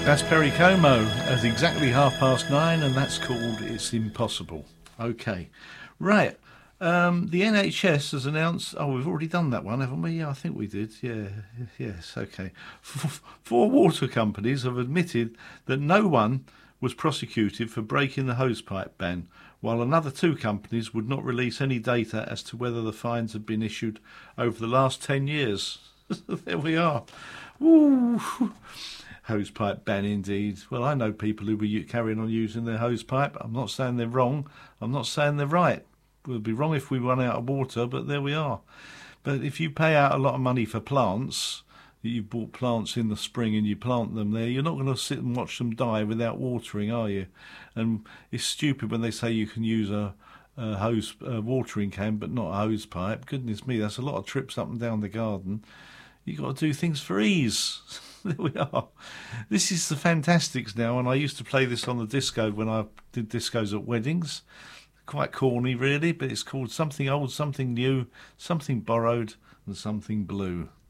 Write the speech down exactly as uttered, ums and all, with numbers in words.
That's Perry Como at exactly half past nine, and that's called It's Impossible. Okay, right. Um, the N H S has announced... Oh, we've already done that one, haven't we? Yeah, I think we did. Yeah, yes, okay. Four water companies have admitted that no one was prosecuted for breaking the hosepipe ban, while another two companies would not release any data as to whether the fines had been issued over the last ten years. There we are. Woo! Hosepipe ban indeed. Well, I know people who were carrying on using their hosepipe. I'm not saying they're wrong. I'm not saying they're right. We'd be wrong if we run out of water, but there we are. But if you pay out a lot of money for plants, you've bought plants in the spring and you plant them there, you're not going to sit and watch them die without watering, are you? And it's stupid when they say you can use a, a hose a watering can but not a hose pipe. Goodness me, that's a lot of trips up and down the garden. You've got to do things for ease. There we are. This is the Fantastics now, and I used to play this on the disco when I did discos at weddings. Quite corny, really, but it's called Something Old, Something New, Something Borrowed, and Something Blue.